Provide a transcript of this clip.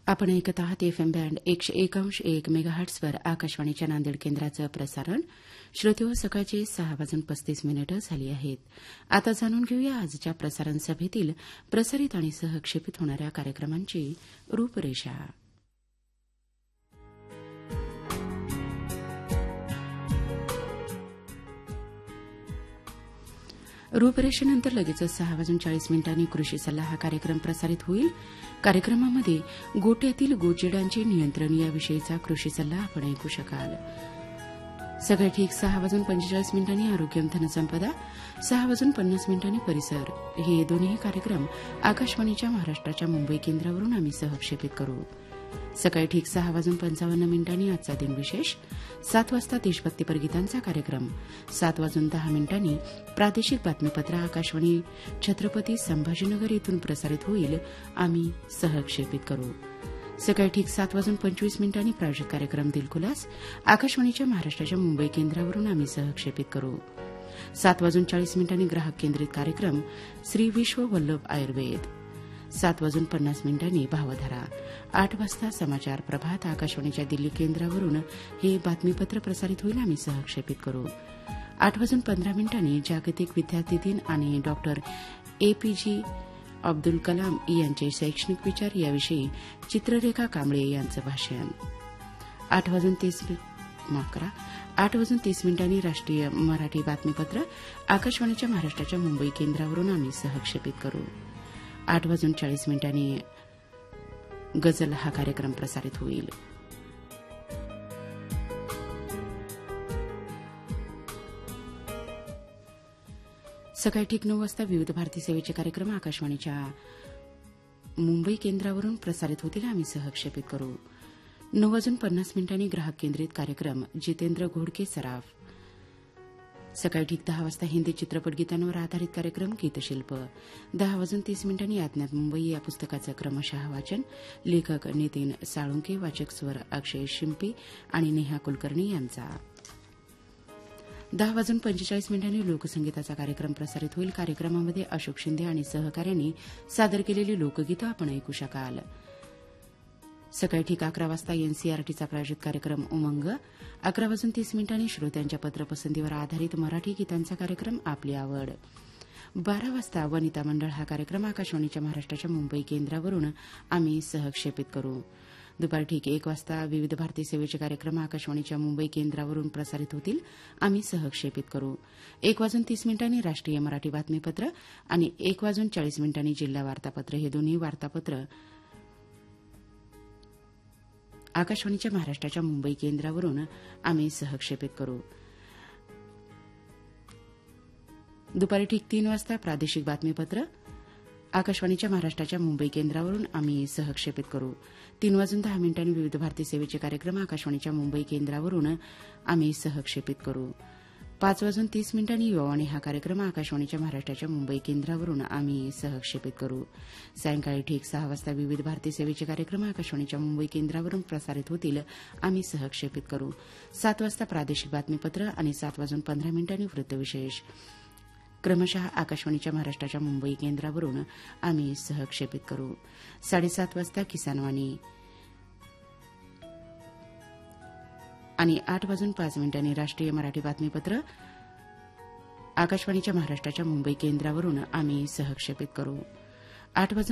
आपण ऐकत आहात एफएम बँड 101.1 मेगाहर्ट्झवर आकाशवाणीच्या नांदेड केंद्राचं प्रसारण. श्रोतेहो, सकाळचे 6:35 झाली आहेत. आता जाणून घेऊया आजच्या प्रसारण सभेतील प्रसारित आणि सहक्षेपित होणाऱ्या कार्यक्रमांची रूपरेषा. रूपरेषेनंतर लगेचच 6:40 कृषी सल्ला हा कार्यक्रम प्रसारित होईल. कार्यक्रमामध्ये गोट्यातील गोचेडांचे नियंत्रण याविषयीचा कृषी सल्ला आपण ऐकू शकाल. सगळं ठीक. 6:45 आरोग्यम धनसंपदा, 6:50 परिसर, हे दोन्ही कार्यक्रम आकाशवाणीच्या महाराष्ट्राच्या मुंबई केंद्रावरून आम्ही सहक्षेपित करू. सकाळी ठीक 6:55 आजचा दिन विशेष, 7 वाजता देशभक्तीपर गीतांचा कार्यक्रम, 7:10 प्रादेशिक बातमीपत्र आकाशवाणी छत्रपती संभाजीनगर येथून प्रसारित होईल, आम्ही सहक्षेपित करू. सकाळी ठीक 7:25 प्रायोजित कार्यक्रम दिलखुलास आकाशवाणीच्या महाराष्ट्राच्या मुंबई केंद्रावरून आम्ही सहक्षेपित करू. 7:40 ग्राहक केंद्रित कार्यक्रम श्री विश्व वल्लभ आयुर्वेद, 7:50 भावधारा, 8 वाजता समाचार प्रभात आकाशवाणीच्या दिल्ली केंद्रावरून हे बातमीपत्र प्रसारित होईल, आम्ही सहक्षेपित करू. 8:15 जागतिक विद्यार्थी दिन आणि डॉक्टर एपीजे अब्दुल कलाम यांचे शैक्षणिक विचार याविषयी चित्ररेखा कांबळे यांचं भाषण. 8:30 राष्ट्रीय मराठी बातमीपत्र आकाशवाणीच्या महाराष्ट्राच्या मुंबई केंद्रावरून आम्ही सहक्षेपित करू. 8:40 गझल हा कार्यक्रम प्रसारित होईल. सकाळी ठीक 9 वाजता विविध भारती सेवेचे कार्यक्रम आकाशवाणीच्या मुंबई केंद्रावरून प्रसारित होतील, आम्ही सहक्षेपित करू. 9:50 ग्राहक केंद्रित कार्यक्रम जितेंद्र घोडके सराफ. सकाळी ठीक 10 वाजता हिंदी चित्रपट गीतांवर आधारित कार्यक्रम गीतशिल्प. 10:30 अज्ञात मुंबई या पुस्तकाचं क्रमशः वाचन, लेखक नितीन साळुंके, वाचक स्वर अक्षय शिंपे आणि नेहा कुलकर्णी यांचा. 10:45 लोकसंगीताचा कार्यक्रम प्रसारित होईल. कार्यक्रमामध्ये अशोक शिंदे आणि सहकाऱ्यांनी सादर केलेली लोकगीतं आपण ऐकू शकाल. सकाळी ठीक 11 वाजता एनसीआरटीचा प्रायोजित कार्यक्रम उमंग. 11:30 श्रोत्यांच्या पत्रपसंतीवर आधारित मराठी गीतांचा कार्यक्रम आपली आवड. 12 वाजता वनिता मंडळ हा कार्यक्रम आकाशवाणीच्या महाराष्ट्राच्या मुंबई केंद्रावरून आम्ही सहक्षेपित करू. दुपारी ठीक 1 वाजता विविध भारती सेवेचे कार्यक्रम आकाशवाणीच्या मुंबई केंद्रावरून प्रसारित होतील, आम्ही सहक्षेपित करू. 1:30 राष्ट्रीय मराठी बातमीपत्र आणि 1:40 जिल्हा वार्तापत्र, हे दोन्ही वार्तापत्र आकाशवाणीच्या महाराष्ट्राच्या मुंबई केंद्रावरून आम्ही सहक्षेपित करू. दुपारी ठीक 3 वाजता प्रादेशिक बातमीपत्र आकाशवाणीच्या महाराष्ट्राच्या मुंबई केंद्रावरून आम्ही सहक्षेपित करू. 3:10 विविध भारती सेवेचे कार्यक्रम आकाशवाणीच्या मुंबई केंद्रावरून आम्ही सहक्षेपित करू. 5:30 युवावाणी हा कार्यक्रम आकाशवाणीच्या महाराष्ट्राच्या मुंबई केंद्रावरून आम्ही सहक्षेपित करू. सायंकाळी ठीक 6 वाजता विविध भारती सेवेचे कार्यक्रम आकाशवाणीच्या मुंबई केंद्रावरून प्रसारित होतील, आम्ही सहक्षेपित करू. 7 वाजता प्रादेशिक बातमीपत्र आणि 7:15 वृत्तविशेष क्रमशः आकाशवाणीच्या महाराष्ट्राच्या मुंबई केंद्रावरून आम्ही सहक्षेपित करू. 7:30 वाजता किसानवाणी आणि 8:05 राष्ट्रीय मराठी बातमीपत्र आकाशवाणीच्या महाराष्ट्राच्या मुंबई केंद्रावरून आम्ही सहक्षेपित करू. 8